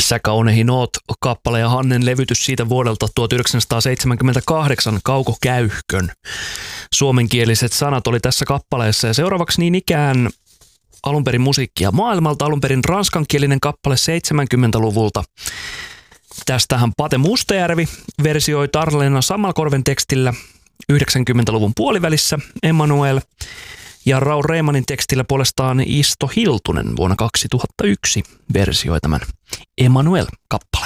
Sä kaunehin oot -kappale ja Hannen levytys siitä vuodelta 1978, Kauko Käyhkön. Suomenkieliset sanat oli tässä kappaleessa ja seuraavaksi niin ikään alunperin musiikkia maailmalta, alunperin ranskankielinen kappale 70-luvulta. Tästähän Pate Mustajärvi versioi Tarlena Sammalkorven tekstillä 90-luvun puolivälissä Emmanuel ja Raul Reimanin tekstillä puolestaan Isto Hiltunen vuonna 2001 versioi tämän Emmanuel-kappaleen.